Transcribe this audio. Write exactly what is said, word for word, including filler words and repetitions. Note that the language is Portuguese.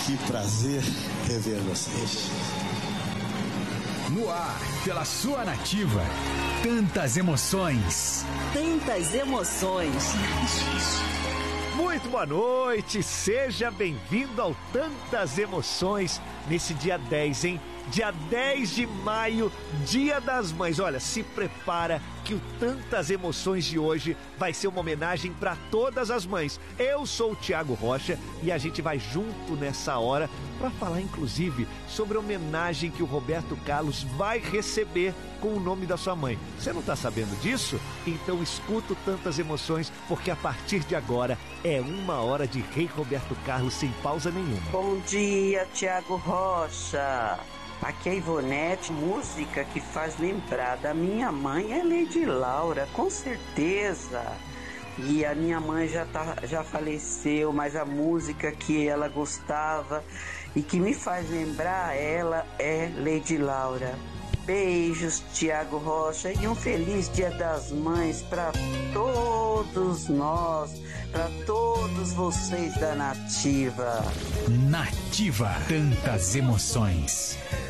Que prazer rever vocês. No ar, pela sua Nativa. Tantas emoções. Tantas emoções. Muito boa noite, seja bem-vindo ao Tantas Emoções nesse dia dez, hein? Dia dez de maio, Dia das Mães. Olha, se prepara que o Tantas Emoções de hoje vai ser uma homenagem para todas as mães. Eu sou o Thiago Rocha e a gente vai junto nessa hora para falar, inclusive, sobre a homenagem que o Roberto Carlos vai receber com o nome da sua mãe. Você não está sabendo disso? Então escuta o Tantas Emoções, porque a partir de agora é uma hora de Rei Roberto Carlos sem pausa nenhuma. Bom dia, Thiago Rocha. Aqui é Ivonete, música que faz lembrar da minha mãe é Lady Laura, com certeza. E a minha mãe já, tá, já faleceu, mas a música que ela gostava e que me faz lembrar ela é Lady Laura. Beijos, Thiago Rocha, e um feliz Dia das Mães para todos nós, para todos vocês da Nativa. Nativa, tantas emoções.